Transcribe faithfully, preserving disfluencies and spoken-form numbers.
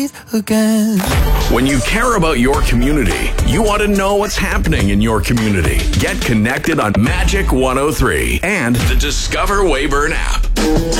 again. When you care about your community, you want to know what's happening in your community. Get connected on Magic one oh three and the Discover Weyburn app.